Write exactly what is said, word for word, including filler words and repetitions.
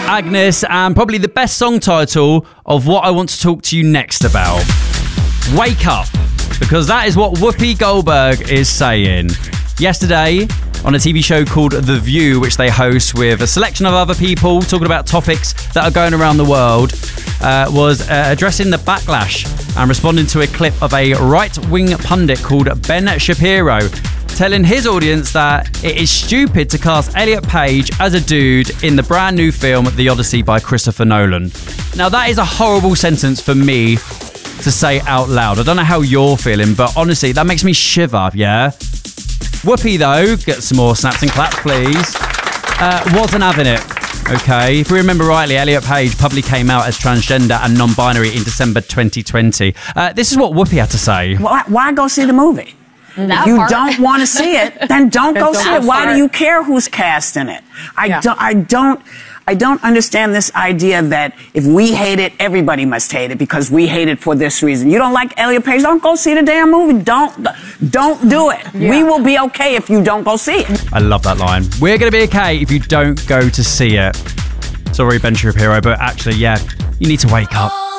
Agnes, and probably the best song title of what I want to talk to you next about. Wake Up, because that is what Whoopi Goldberg is saying. Yesterday, on a T V show called The View, which they host with a selection of other people talking about topics that are going around the world, uh, was uh, addressing the backlash and responding to a clip of a right-wing pundit called Ben Shapiro, telling his audience that it is stupid to cast Elliot Page as a dude in the brand new film The Odyssey by Christopher Nolan. Now, that is a horrible sentence for me to say out loud. I don't know how you're feeling, but honestly, that makes me shiver, yeah? Whoopi, though, get some more snaps and claps, please, uh, wasn't having it, okay? If we remember rightly, Elliot Page publicly came out as transgender and non-binary in December twenty twenty. Uh, this is what Whoopi had to say. Why, why go see the movie? That if you part. don't want to see it, then don't go see it. Why do you care who's cast in it? I yeah. don't. I don't. I don't understand this idea that if we hate it, everybody must hate it because we hate it for this reason. You don't like Elliot Page? Don't go see the damn movie. Don't. Don't do it. Yeah. We will be okay if you don't go see it. I love that line. We're going to be okay if you don't go to see it. Sorry, Ben Shapiro, but actually, yeah, you need to wake up.